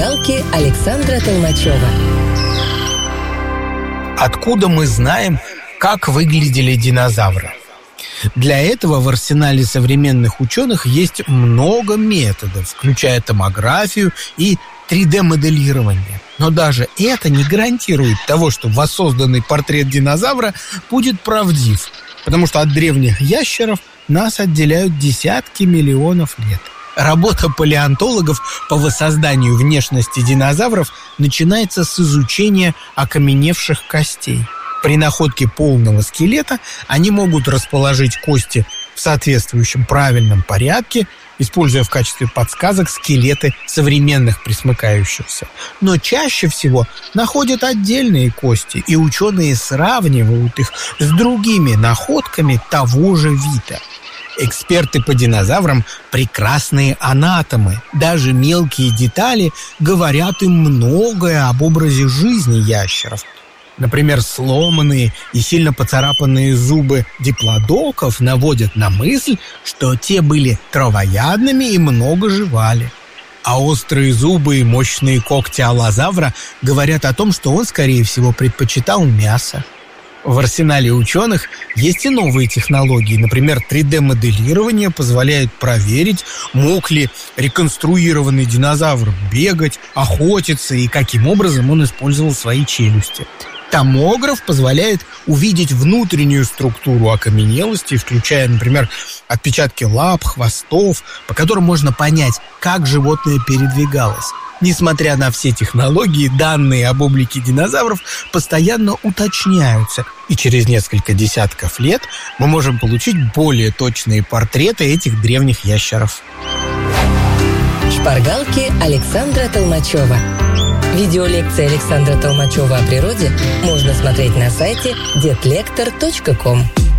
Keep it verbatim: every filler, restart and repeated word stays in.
Шпаргалки Александра Толмачева. Откуда мы знаем, как выглядели динозавры? Для этого в арсенале современных ученых есть много методов, включая томографию и три дэ-моделирование. Но даже это не гарантирует того, что воссозданный портрет динозавра будет правдив, потому что от древних ящеров нас отделяют десятки миллионов лет. Работа палеонтологов по воссозданию внешности динозавров начинается с изучения окаменевших костей. При находке полного скелета они могут расположить кости в соответствующем правильном порядке, используя в качестве подсказок скелеты современных пресмыкающихся. Но чаще всего находят отдельные кости, и ученые сравнивают их с другими находками того же вида. Эксперты по динозаврам – прекрасные анатомы. Даже мелкие детали говорят им многое об образе жизни ящеров. Например, сломанные и сильно поцарапанные зубы диплодоков наводят на мысль, что те были травоядными и много жевали. А острые зубы и мощные когти аллозавра говорят о том, что он, скорее всего, предпочитал мясо. В арсенале ученых есть и новые технологии. Например, три дэ-моделирование позволяет проверить, мог ли реконструированный динозавр бегать, охотиться и каким образом он использовал свои челюсти. Томограф позволяет увидеть внутреннюю структуру окаменелости, включая, например, отпечатки лап, хвостов, по которым можно понять, как животное передвигалось. Несмотря на все технологии, данные об облике динозавров постоянно уточняются, и через несколько десятков лет мы можем получить более точные портреты этих древних ящеров. Шпаргалки Александра Толмачева. Видеолекции Александра Толмачева о природе можно смотреть на сайте детлектор точка ком.